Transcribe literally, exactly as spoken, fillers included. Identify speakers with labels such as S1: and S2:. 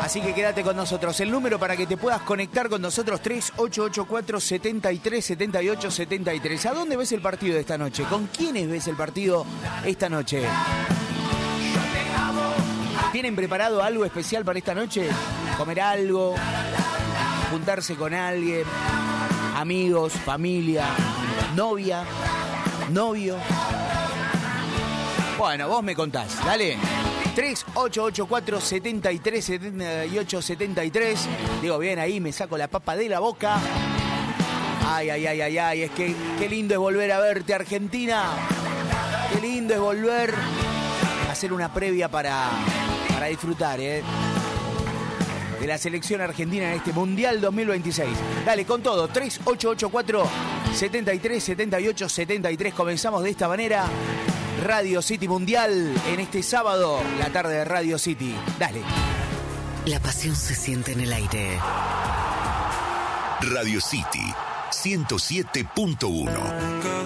S1: Así que quédate con nosotros. El número para que te puedas conectar con nosotros, tres ocho ocho cuatro, siete tres, siete ocho, siete tres. ¿A dónde ves el partido de esta noche? ¿Con quiénes ves el partido esta noche? ¿Tienen preparado algo especial para esta noche? ¿Comer algo? ¿Juntarse con alguien? ¿Amigos? ¿Familia? ¿Novia? ¿Novio? Bueno, vos me contás, dale. tres ocho ocho cuatro, siete tres, siete ocho, siete tres. Digo bien ahí, me saco la papa de la boca. Ay, ay, ay, ay, ay. Es que qué lindo es volver a verte, Argentina. Qué lindo es volver a hacer una previa para, para disfrutar, ¿eh? De la selección argentina en este Mundial dos mil veintiséis. Dale, con todo. tres ocho ocho cuatro, siete tres, siete ocho, siete tres. Comenzamos de esta manera. Radio City Mundial en este sábado, la tarde de Radio City. Dale.
S2: La pasión se siente en el aire.
S3: Radio City ciento siete punto uno.